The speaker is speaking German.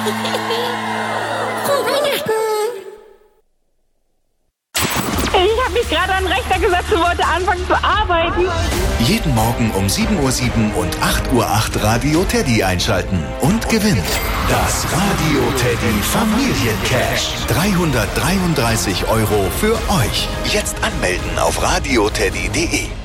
Ich habe mich gerade an den Rechner gesetzt und wollte anfangen zu arbeiten. Jeden Morgen um 7:07 Uhr und 8:08 Uhr Radio Teddy einschalten und gewinnt das Radio Teddy Familiencash. 333 € für euch. Jetzt anmelden auf radioteddy.de.